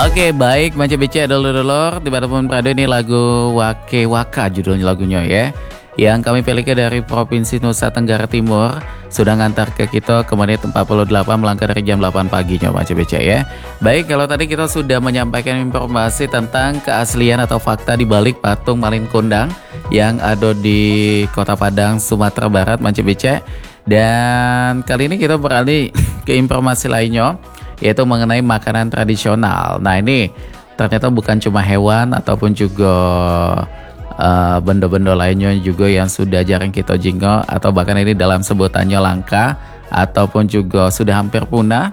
Oke, baik Manca BC dulur-dulur, dimanapun berada ini lagu Wake Waka judulnya lagunya ya. Yang kami pilihkan dari Provinsi Nusa Tenggara Timur, sudah ngantar ke kita ke menit 48 melangkah dari jam 8 paginya Manca BC ya. Baik, kalau tadi kita sudah menyampaikan informasi tentang keaslian atau fakta di balik patung Malin Kundang yang ada di Kota Padang, Sumatera Barat Manca BC. Dan kali ini kita beralih ke informasi lainnya, yaitu mengenai makanan tradisional. Nah ini ternyata bukan cuma hewan ataupun juga benda-benda lainnya juga yang sudah jarang kita jinggo, atau bahkan ini dalam sebutannya langka ataupun juga sudah hampir punah.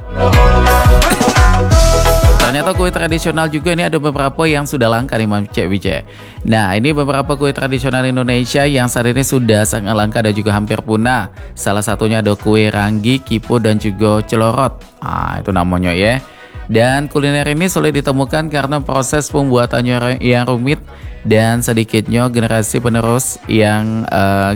Ternyata kue tradisional juga ini ada beberapa yang sudah langka nih Cek Wice. Nah ini beberapa kue tradisional Indonesia yang saat ini sudah sangat langka dan juga hampir punah. Salah satunya ada kue ranggi, kipo dan juga celorot. Itu namanya ya. Dan kuliner ini sulit ditemukan karena proses pembuatannya yang rumit dan sedikitnya generasi penerus yang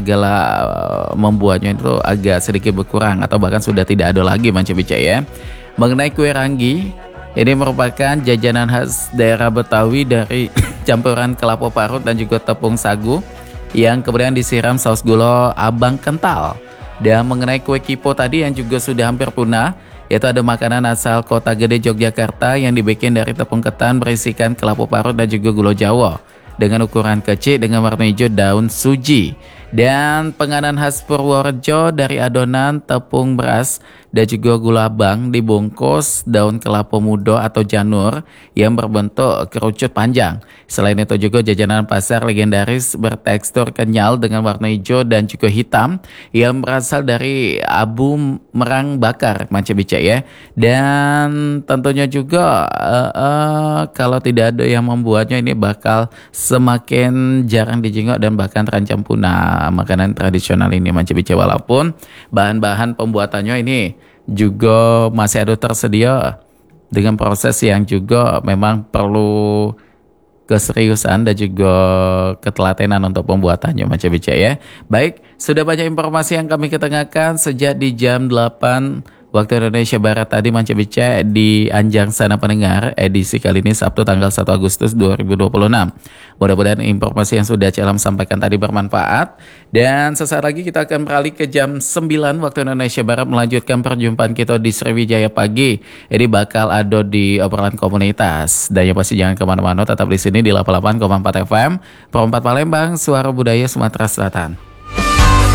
membuatnya itu agak sedikit berkurang atau bahkan sudah tidak ada lagi Manca Bica ya. Mengenai kue ranggi, ini merupakan jajanan khas daerah Betawi dari campuran kelapa parut dan juga tepung sagu yang kemudian disiram saus gula abang kental. Dan mengenai kue kipo tadi yang juga sudah hampir punah, yaitu ada makanan asal Kota Gede Yogyakarta yang dibikin dari tepung ketan berisikan kelapa parut dan juga gula Jawa dengan ukuran kecil dengan warna hijau daun suji. Dan penganan khas Purworejo dari adonan tepung beras dan juga gula abang dibungkus daun kelapa muda atau janur yang berbentuk kerucut panjang. Selain itu juga jajanan pasar legendaris bertekstur kenyal dengan warna hijau dan juga hitam yang berasal dari abu merang bakar Manca Bica ya. Dan tentunya juga kalau tidak ada yang membuatnya ini bakal semakin jarang dijenguk dan bahkan terancam punah makanan tradisional ini Manca Bica, walaupun bahan-bahan pembuatannya ini juga masih ada tersedia dengan proses yang juga memang perlu keseriusan dan juga ketelatenan untuk pembuatannya Manca Bica ya. Baik, sudah banyak informasi yang kami ketengahkan sejak di jam 8 waktu Indonesia Barat tadi Manca Bica di Anjang Sana Pendengar edisi kali ini Sabtu tanggal 1 Agustus 2026. Mudah-mudahan informasi yang sudah Celam sampaikan tadi bermanfaat. Dan sesaat lagi kita akan beralih ke jam 9 waktu Indonesia Barat melanjutkan perjumpaan kita di Sriwijaya Pagi. Ini bakal ada di obrolan komunitas. Dan yang pasti jangan kemana-mana, tetap di sini di 88,4 FM Perempat Palembang, Suara Budaya Sumatera Selatan.